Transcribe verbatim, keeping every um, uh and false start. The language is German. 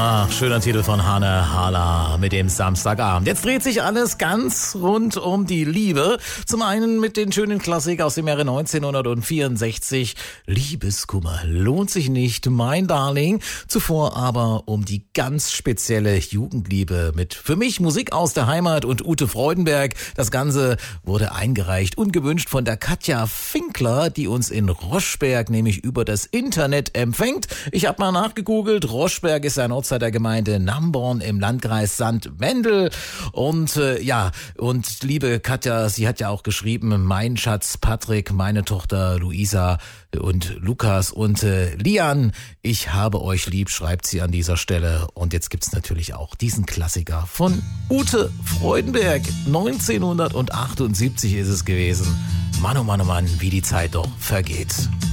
Ah, schöner Titel von Hanne Hala mit dem Samstagabend. Jetzt dreht sich alles ganz rund um die Liebe. Zum einen mit den schönen Klassik aus dem Jahre neunzehnhundertvierundsechzig. Liebeskummer lohnt sich nicht, mein Darling. Zuvor aber um die ganz spezielle Jugendliebe mit für mich Musik aus der Heimat und Ute Freudenberg. Das Ganze wurde eingereicht und gewünscht von der Katja Finkler, die uns in Roschberg nämlich über das Internet empfängt. Ich habe mal nachgegoogelt. Roschberg ist ein Ortsteil der Gemeinde Namborn im Landkreis Sankt Wendel. Und äh, ja, und liebe Katja, sie hat ja auch geschrieben, mein Schatz Patrick, meine Tochter Luisa und Lukas und äh, Lian, ich habe euch lieb, schreibt sie an dieser Stelle. Und jetzt gibt's natürlich auch diesen Klassiker von Ute Freudenberg. neunzehnhundertachtundsiebzig ist es gewesen. Mann, oh Mann, oh Mann, wie die Zeit doch vergeht.